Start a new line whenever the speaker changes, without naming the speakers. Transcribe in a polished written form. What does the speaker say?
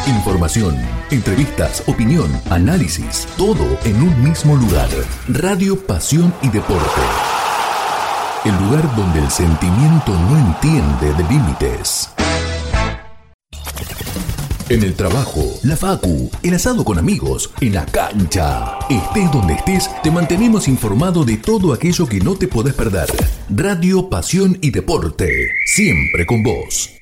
Información, entrevistas, opinión, análisis, todo en un mismo lugar. Radio Pasión y Deporte. El lugar donde el sentimiento no entiende de límites. En el trabajo, la facu, el asado con amigos, en la cancha. Estés donde estés, te mantenemos informado de todo aquello que no te podés perder. Radio Pasión y Deporte, siempre con vos.